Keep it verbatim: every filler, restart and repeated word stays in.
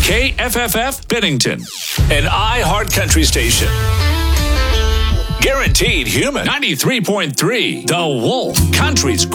K F F F Bennington, an iHeart Country station. Guaranteed human. ninety-three point three The Wolf, country's